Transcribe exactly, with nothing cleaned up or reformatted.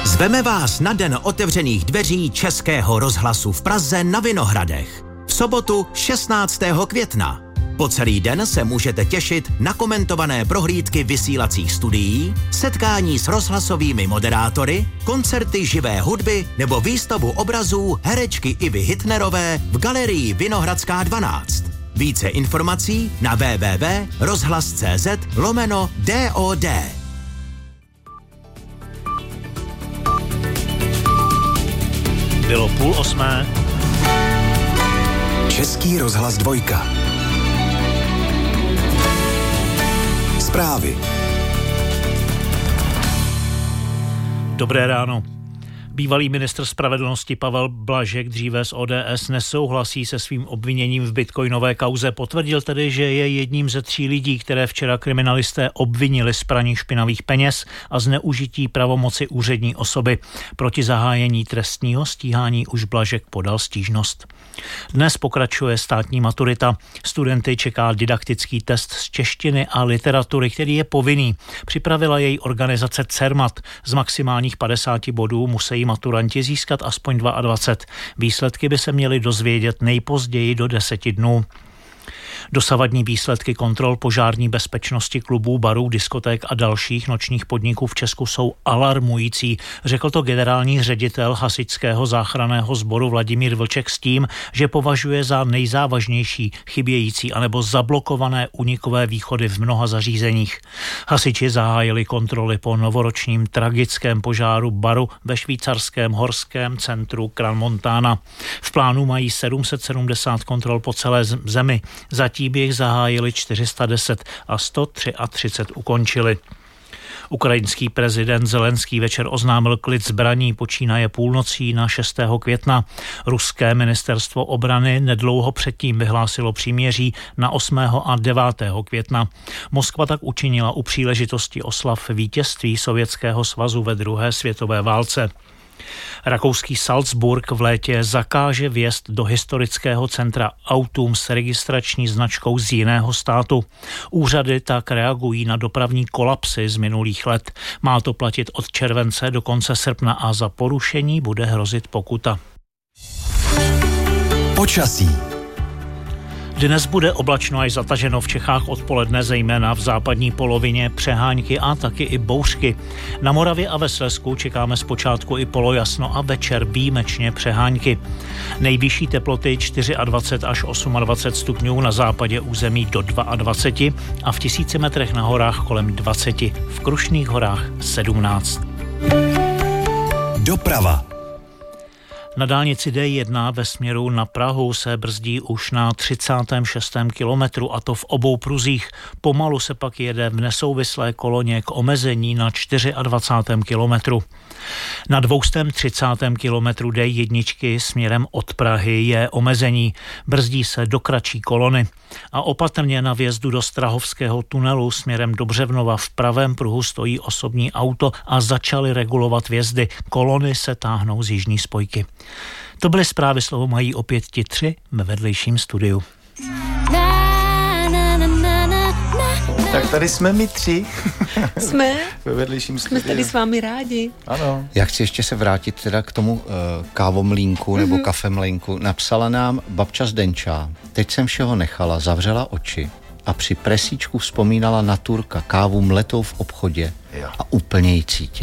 Zveme vás na den otevřených dveří Českého rozhlasu v Praze na Vinohradech. V sobotu šestnáctého května. Po celý den se můžete těšit na komentované prohlídky vysílacích studií, setkání s rozhlasovými moderátory, koncerty živé hudby nebo výstavu obrazů herečky Ivy Hitnerové v galerii Vinohradská dvanáct. Více informací na w w w tečka rozhlas tečka cz lomeno D O D. Bylo půl osmé. Český rozhlas dvojka. Zprávy. Dobré ráno. Bývalý ministr spravedlnosti Pavel Blažek, dříve z O D S, nesouhlasí se svým obviněním v bitcoinové kauze. Potvrdil tedy, že je jedním ze tří lidí, které včera kriminalisté obvinili z praní špinavých peněz a zneužití pravomoci úřední osoby. Proti zahájení trestního stíhání už Blažek podal stížnost. Dnes pokračuje státní maturita. Studenty čeká didaktický test z češtiny a literatury, který je povinný. Připravila jej organizace Cermat. Z maximálních padesáti bodů musí maturanti získat aspoň dvacet dva. Výsledky by se měly dozvědět nejpozději do deseti dnů. Dosavadní výsledky kontrol požární bezpečnosti klubů, barů, diskoték a dalších nočních podniků v Česku jsou alarmující, řekl to generální ředitel hasičského záchranného sboru Vladimír Vlček s tím, že považuje za nejzávažnější chybějící anebo zablokované únikové východy v mnoha zařízeních. Hasiči zahájili kontroly po novoročním tragickém požáru baru ve švýcarském horském centru Crans-Montana. V plánu mají sedm set sedmdesát kontrol po celé zemi. Zatím jich zahájili čtyři sta deset a sto třicet tři ukončili. Ukrajinský prezident Zelenský večer oznámil klid zbraní počínaje půlnocí na šestého května. Ruské ministerstvo obrany nedlouho předtím vyhlásilo příměří na osmého a devátého května. Moskva tak učinila u příležitosti oslav vítězství Sovětského svazu ve druhé světové válce. Rakouský Salzburg v létě zakáže vjezd do historického centra autům s registrační značkou z jiného státu. Úřady tak reagují na dopravní kolapsy z minulých let. Má to platit od července do konce srpna a za porušení bude hrozit pokuta. Počasí. Dnes bude oblačno až zataženo v Čechách odpoledne, zejména v západní polovině přehánky a taky i bouřky. Na Moravě a ve Slezsku čekáme zpočátku i polojasno a večer výjimečně přehánky. Nejvyšší teploty dvacet čtyři až dvacet osm stupňů, na západě území do dvacet dva a v tisíci metrech na horách kolem dvacet, v Krušných horách sedmnáct. Doprava. Na dálnici D jedna ve směru na Prahu se brzdí už na třicátém šestém kilometru, a to v obou pruzích. Pomalu se pak jede v nesouvislé koloně k omezení na dvacátém čtvrtém kilometru. Na dvoustém třicátém kilometru D jedna směrem od Prahy je omezení. Brzdí se do kratší kolony. A opatrně na vjezdu do Strahovského tunelu směrem do Břevnova v pravém pruhu stojí osobní auto a začaly regulovat vjezdy. Kolony se táhnou z jižní spojky. To byly zprávy, slovo mají opět ti tři ve vedlejším studiu. Tak tady jsme my tři. Jsme? Ve vedlejším studiu. Jsme tady s vámi rádi. Ano. Já chci ještě se vrátit teda k tomu uh, kávomlínku nebo mm-hmm. kafemlínku. Napsala nám babča Zdenča. Teď jsem všeho nechala, zavřela oči a při presíčku vzpomínala na Turka, kávu mletou v obchodě, jo. A úplně ji cítila.